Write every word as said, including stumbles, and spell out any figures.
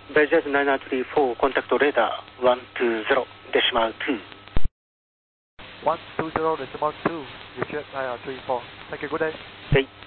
Bajaj nine nine three four, contact radar one two zero decimal two. one two zero decimal two, you check I R three four. Thank you, good day. Okay.